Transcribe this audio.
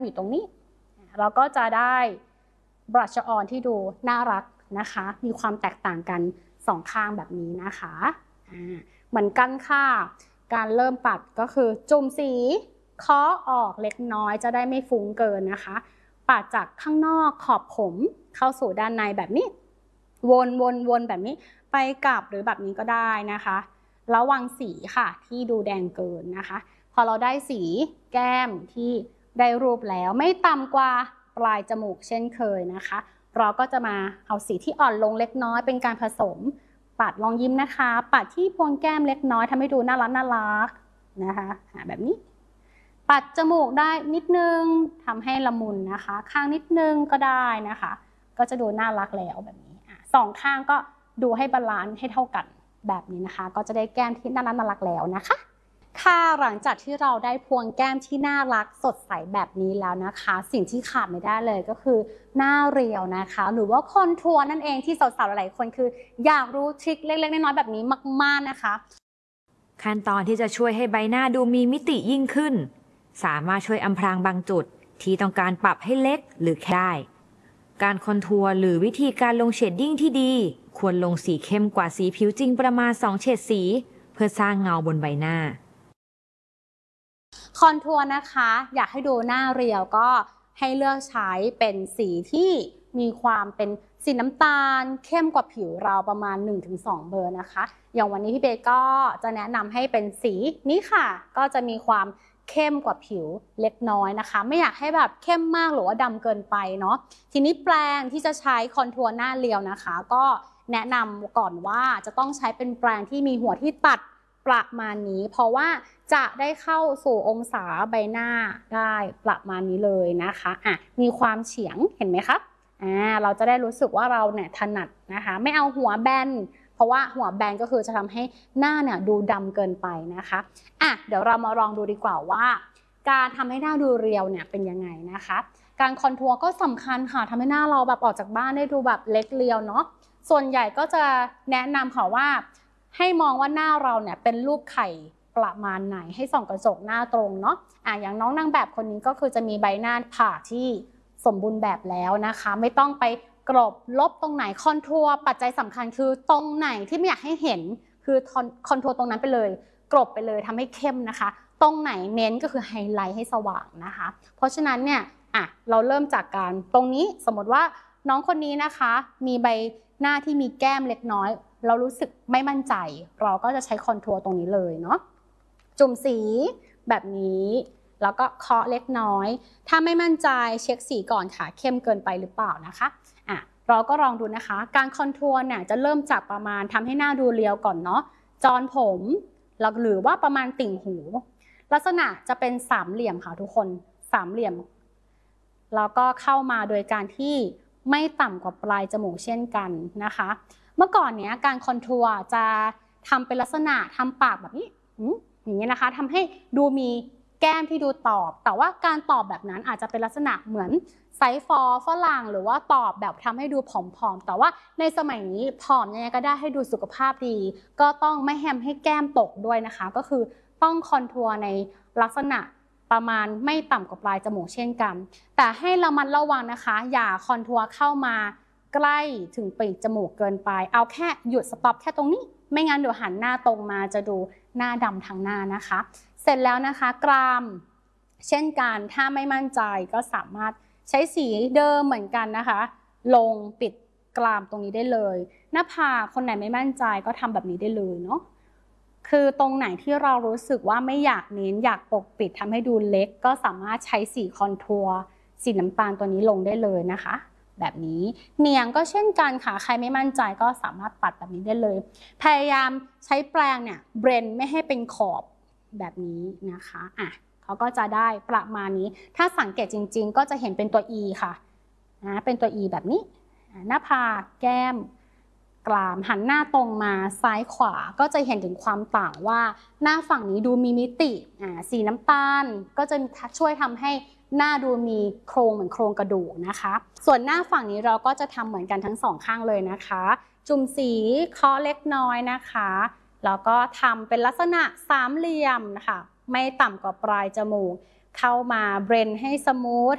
อยู่ตรงนี้เราก็จะได้บลัชออนที่ดูน่ารักนะคะมีความแตกต่างกัน2ข้างแบบนี้นะคะเหมือนกันค่ะการเริ่มปัดก็คือจุ่มสีเคาะออกเล็กน้อยจะได้ไม่ฟุ้งเกินนะคะปัดจากข้างนอกขอบผมเข้าสู่ด้านในแบบนี้วนแบบนี้ไปกลับหรือแบบนี้ก็ได้นะคะระวังสีค่ะที่ดูแดงเกินนะคะพอเราได้สีแก้มที่ได้รูปแล้วไม่ต่ำกว่าปลายจมูกเช่นเคยนะคะเราก็จะมาเอาสีที่อ่อนลงเล็กน้อยเป็นการผสมปัดลองยิ้มนะคะปัดที่พวงแก้มเล็กน้อยทำให้ดูน่ารักนะคะแบบนี้ปัดจมูกได้นิดนึงทำให้ละมุนนะคะข้างนิดนึงก็ได้นะคะก็จะดูน่ารักแล้วแบบนี้2ข้างก็ดูให้บาลานซ์ให้เท่ากันแบบนี้นะคะก็จะได้แก้มที่น่ารักแล้วนะคะค่ะหลังจากที่เราได้พวงแก้มที่น่ารักสดใสแบบนี้แล้วนะคะสิ่งที่ขาดไม่ได้เลยก็คือหน้าเรียวนะคะหรือว่าคอนทัวร์นั่นเองที่สาวๆหลายคนคืออยากรู้ทริคเล็กๆน้อยๆแบบนี้มากๆนะคะขั้นตอนที่จะช่วยให้ใบหน้าดูมีมิติยิ่งขึ้นสามารถช่วยอำพรางบางจุดที่ต้องการปรับให้เล็กหรือแค่ได้การคอนทัวร์หรือวิธีการลงเชดดิ้งที่ดีควรลงสีเข้มกว่าสีผิวจริงประมาณ2 เฉดสีเพื่อสร้างเงาบนใบหน้าคอนทัวร์นะคะอยากให้ดูหน้าเรียวก็ให้เลือกใช้เป็นสีที่มีความเป็นสีน้ำตาลเข้มกว่าผิวเราประมาณ 1-2 เบอร์นะคะอย่างวันนี้พี่เบย์ก็จะแนะนำให้เป็นสีนี้ค่ะก็จะมีความเข้มกว่าผิวเล็กน้อยนะคะไม่อยากให้แบบเข้มมากหรือว่าดำเกินไปเนาะทีนี้แปรงที่จะใช้คอนทัวร์หน้าเรียวนะคะก็แนะนำก่อนว่าจะต้องใช้เป็นแปรงที่มีหัวที่ตัดประมาณนี้เพราะว่าจะได้เข้าสู่องศาใบหน้าได้ประมาณนี้เลยนะคะมีความเฉียงเห็นไหมคะเราจะได้รู้สึกว่าเราเนี่ยถนัดนะคะไม่เอาหัวแบนเพราะว่าหัวแบนก็คือจะทำให้หน้าเนี่ยดูดำเกินไปนะคะเดี๋ยวเรามาลองดูดีกว่าว่าการทำให้หน้าดูเรียวเนี่ยเป็นยังไงนะคะการคอนทัวร์ก็สำคัญค่ะทำให้หน้าเราแบบออกจากบ้านได้ดูแบบเล็กเรียวเนาะส่วนใหญ่ก็จะแนะนำค่ะว่าให้มองว่าหน้าเราเนี่ยเป็นรูปไข่ประมาณไหนให้ส่องกระจกหน้าตรงเนาะอย่างน้องนางแบบคนนี้ก็คือจะมีใบหน้าผ่าที่สมบูรณ์แบบแล้วนะคะไม่ต้องไปกรบลบตรงไหนคอนทัวร์ปัจจัยสำคัญคือตรงไหนที่ไม่อยากให้เห็นคือคอนทัวร์ตรงนั้นไปเลยกรบไปเลยทำให้เข้มนะคะตรงไหนเน้นก็คือไฮไลท์ให้สว่างนะคะเพราะฉะนั้นเนี่ยเราเริ่มจากการตรงนี้สมมติว่าน้องคนนี้นะคะมีใบหน้าที่มีแก้มเล็กน้อยเรารู้สึกไม่มั่นใจเราก็จะใช้คอนทัวร์ตรงนี้เลยเนาะจุ่มสีแบบนี้แล้วก็เคาะเล็กน้อยถ้าไม่มั่นใจเช็คสีก่อนค่ะเข้มเกินไปหรือเปล่านะคะเราก็ลองดูนะคะการคอนทัวร์เนี่ยจะเริ่มจากประมาณทำให้หน้าดูเรียวก่อนเนาะจอนผมหรือว่าประมาณติ่งหูลักษณะจะเป็นสามเหลี่ยมค่ะทุกคนสามเหลี่ยมแล้วก็เข้ามาโดยการที่ไม่ต่ำกว่าปลายจมูกเช่นกันนะคะเมื่อก่อนเนี้ยการคอนทัวร์จะทำเป็นลักษณะทำปากแบบนี้อย่างนี้นะคะทำให้ดูมีแก้มที่ดูตอบแต่ว่าการตอบแบบนั้นอาจจะเป็นลักษณะเหมือนไซส์ฟอฝรั่งหรือว่าตอบแบบทำให้ดูผอมๆแต่ว่าในสมัยนี้ผอมยังไงก็ได้ให้ดูสุขภาพดีก็ต้องไม่ให้แก้มตกด้วยนะคะก็คือต้องคอนทัวร์ในลักษณะประมาณไม่ต่ำกว่าปลายจมูกเช่นกันแต่ให้ระมัดระวังนะคะอย่าคอนทัวร์เข้ามาใกล้ถึงปีกจมูกเกินไปเอาแค่หยุดสต็อปแค่ตรงนี้ไม่งั้นเดี๋ยวหันหน้าตรงมาจะดูหน้าดำทั้งหน้านะคะเสร็จแล้วนะคะกรามเช่นกันถ้าไม่มั่นใจก็สามารถใช้สีเดิมเหมือนกันนะคะลงปิดกรามตรงนี้ได้เลยหน้าผากคนไหนไม่มั่นใจก็ทำแบบนี้ได้เลยเนาะคือตรงไหนที่เรารู้สึกว่าไม่อยากเน้นอยากปกปิดทำให้ดูเล็กก็สามารถใช้สีคอนทัวร์สีน้ำตาลตัวนี้ลงได้เลยนะคะแบบนี้เนียงก็เช่นกันค่ะใครไม่มั่นใจก็สามารถปัดแบบนี้ได้เลยพยายามใช้แปรงเนี่ยเบรนไม่ให้เป็นขอบแบบนี้นะคะเขาก็จะได้ประมาณนี้ถ้าสังเกตจริงๆก็จะเห็นเป็นตัว E ค่ะเป็นตัว E แบบนี้หน้าผากแก้มกรามหันหน้าตรงมาซ้ายขวาก็จะเห็นถึงความต่างว่าหน้าฝั่งนี้ดูมีมิติสีน้ำตาลก็จะช่วยทำให้หน้าดูมีโครงเหมือนโครงกระดูกนะคะส่วนหน้าฝั่งนี้เราก็จะทำเหมือนกันทั้งสองข้างเลยนะคะจุ่มสีเคาะเล็กน้อยนะคะแล้วก็ทำเป็นลักษณะสามเหลี่ยมนะคะไม่ต่ำกว่าปลายจมูกเข้ามาเบรนให้สมูท